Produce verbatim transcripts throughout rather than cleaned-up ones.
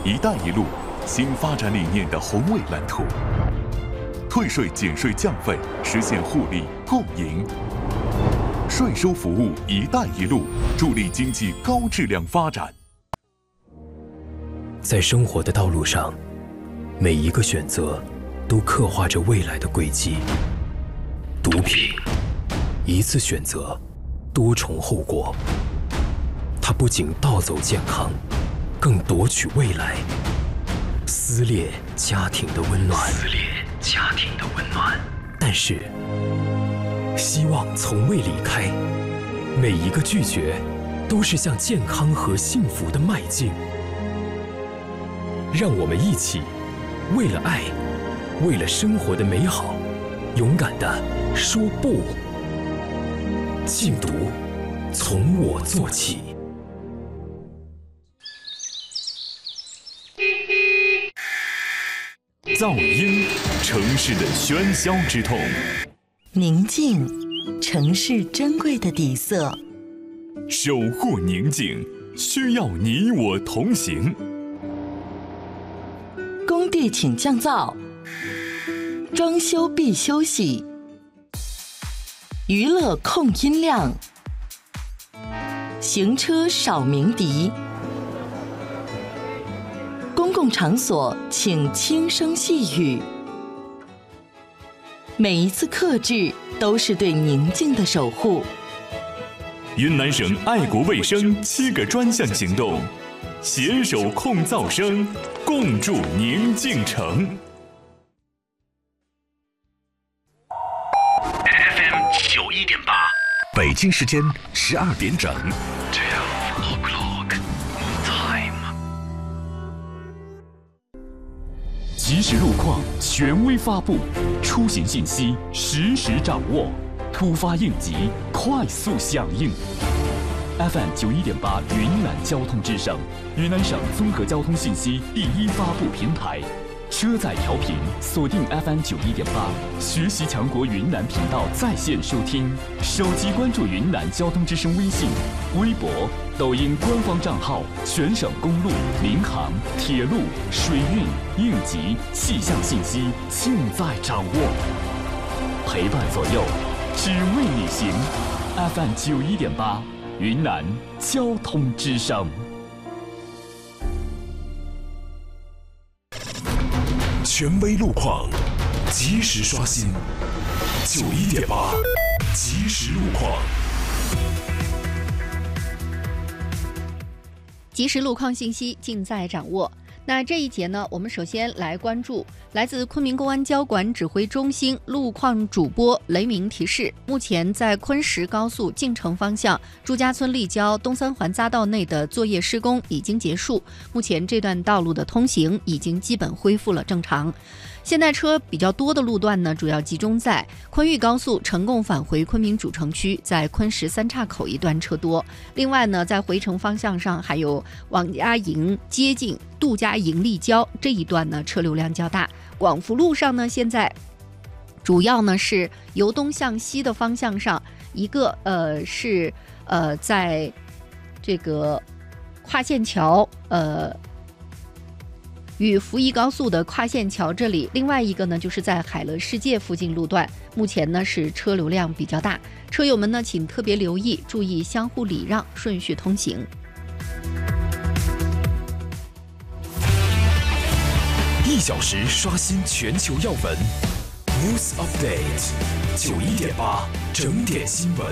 一带一路”新发展理念的宏伟蓝图，退税减税降费，实现互利共赢。税收服务“一带一路”，助力经济高质量发展。 在生活的道路上，每一个选择都刻画着未来的轨迹。毒品，一次选择，多重后果。它不仅盗走健康，更夺取未来，撕裂家庭的温暖。撕裂家庭的温暖。但是，希望从未离开。每一个拒绝，都是向健康和幸福的迈进。让我们一起，为了爱，为了生活的美好，勇敢地说不。禁毒，从我做起。 噪音，城市的喧嚣之痛； 宁静，城市珍贵的底色。 守护宁静，需要你我同行。 工地请降噪，装修必休息。娱乐控音量，行车少鸣笛。公共场所请轻声细语。每一次克制都是对宁静的守护。 云南省爱国卫生七个专项行动，携手控噪声，共筑宁静城。 F M 九一点八， 北京时间十二点整。 Twelve o'clock time。 即时路况权威发布，出行信息实时掌握，突发应急快速响应。F M 九一点八云南交通之声，云南省综合交通信息第一发布平台。车载调频锁定 F M 九一点八，学习强国云南频道在线收听，手机关注云南交通之声微信、微博、抖音官方账号，全省公路、民航、铁路、水运、应急、气象信息尽在掌握，陪伴左右，只为你行。F M 九一点八，云南交通之声。 权威路况，及时刷新。九一点八，即时路况。 即时路况信息尽在掌握。那这一节呢，我们首先来关注来自昆明公安交管指挥中心路况主播雷鸣提示：目前在昆石高速进城方向朱家村立交东三环匝道内的作业施工已经结束，目前这段道路的通行已经基本恢复了正常。现在车比较多的路段呢，主要集中在昆玉高速成贡返回昆明主城区，在昆石三岔口一段车多。另外呢，在回程方向上还有王家营接近杜家营立交这一段呢，车流量较大。广福路上呢，现在主要呢是由东向西的方向上，一个呃是呃在这个跨线桥呃。与福宜高速的跨线桥这里，另外一个呢就是在海乐世界附近路段，目前呢是车流量比较大，车友们呢请特别留意，注意相互礼让，顺序通行。 一小时刷新全球要闻 ，News Update， 九一点八整点新闻。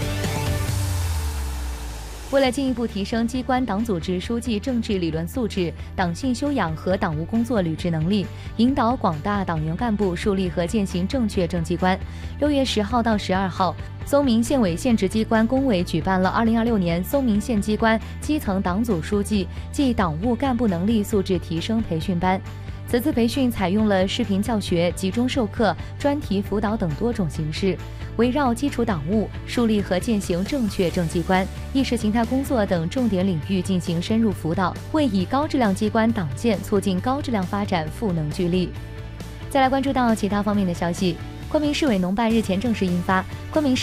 为了进一步提升机关党组织书记政治理论素质、党性修养和党务工作履职能力，引导广大党员干部树立和践行正确政绩观，六月十号到十二号，松明县委县直机关工委举办了二零二六年松明县机关基层党组书记暨党务干部能力素质提升培训班。此次培训采用了视频教学、集中授课、专题辅导等多种形式，围绕基础党务、树立和践行正确政绩观、意识形态工作等重点领域进行深入辅导，为以高质量机关党建、促进高质量发展赋能聚力。再来关注到其他方面的消息，昆明市委农办日前正式印发《昆明市